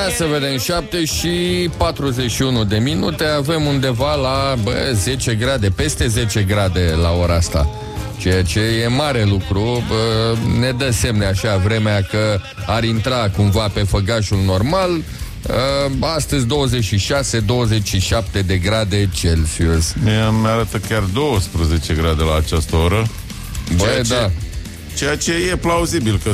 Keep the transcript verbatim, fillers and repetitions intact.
Ia să vedem, șapte și patruzeci și unu de minute. Avem undeva la bă, zece grade, peste zece grade la ora asta. Ceea ce e mare lucru. Bă, ne dă semne așa vremea că ar intra cumva pe făgașul normal. Astăzi douăzeci și șase douăzeci și șapte de grade Celsius. Mi arată chiar douăsprezece grade la această oră. Bă, ceea ce, da. ceea ce e plauzibil, că